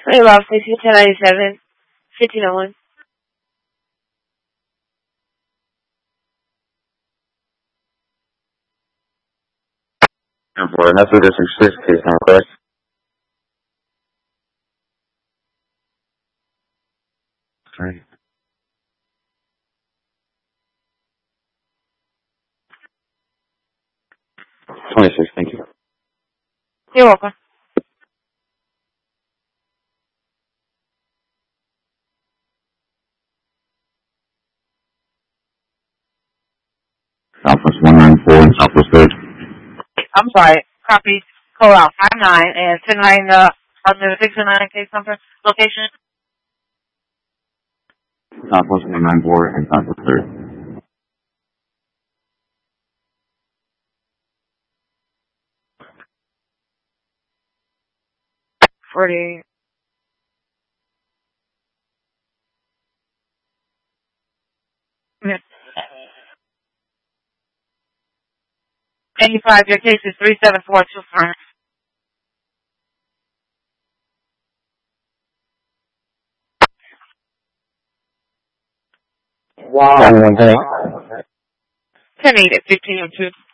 Hey, Rob, 1097, 1501. For another district 60, is that correct? Sorry. 26, thank you. You're welcome. Southwest 194 and Southwest 3rd. I'm sorry. Copy. Call out 59 and 109, on the 609 case number, location. Southwest 194 and Southwest 3rd. 40. Yeah. 85, your case is 37425. Wow. 10-8 at 1502.